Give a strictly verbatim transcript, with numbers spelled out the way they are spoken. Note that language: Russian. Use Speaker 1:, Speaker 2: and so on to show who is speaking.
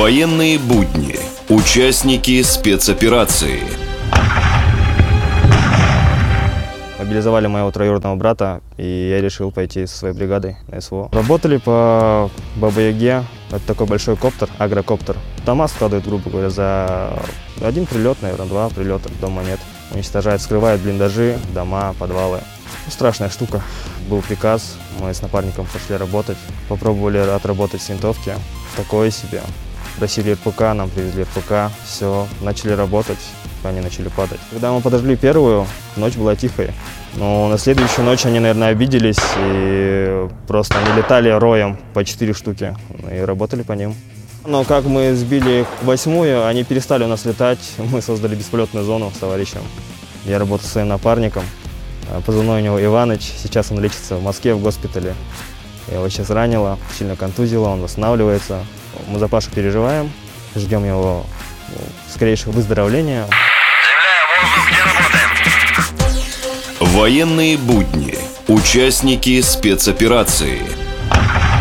Speaker 1: Военные будни. Участники спецоперации.
Speaker 2: Мобилизовали моего троюродного брата, и я решил пойти со своей бригадой на СВО. Работали по Баба-Яге. Это такой большой коптер, агрокоптер. Дома складывают, грубо говоря, за один прилет, наверное, два прилета. Дома нет. Уничтожает, скрывает блиндажи, дома, подвалы. Ну, страшная штука. Был приказ, мы с напарником пошли работать. Попробовали отработать с винтовки. Такое себе. Просили эр пэ ка, нам привезли эр пэ ка. Все, начали работать. Они начали падать. Когда мы подожгли первую, ночь была тихой. Но на следующую ночь они, наверное, обиделись и просто они летали роем по четыре штуки и работали по ним. Но как мы сбили восьмую, они перестали у нас летать. Мы создали бесполетную зону с товарищем. Я работаю со своим напарником. Позывной у него Иваныч. Сейчас он лечится в Москве в госпитале. Я его сейчас ранила, сильно контузила, он восстанавливается. Мы за Пашу переживаем, ждем его скорейшего выздоровления.
Speaker 1: Военные будни. Участники спецоперации.